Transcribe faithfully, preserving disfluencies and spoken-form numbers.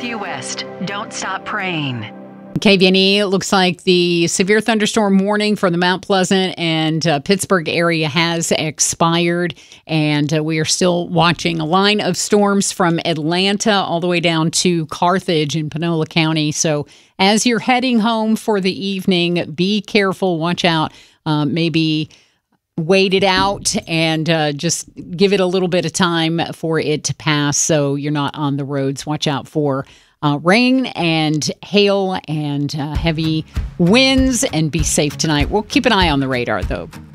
West. Don't stop praying. K V N E, it looks like the severe thunderstorm warning for the Mount Pleasant and uh, Pittsburgh area has expired, and uh, we are still watching a line of storms from Atlanta all the way down to Carthage in Panola County. So as you're heading home for the evening, be careful, watch out, uh, maybe wait it out and uh, just give it a little bit of time for it to pass so you're not on the roads. Watch out for Uh, rain and hail and uh, heavy winds, and be safe tonight. We'll keep an eye on the radar, though.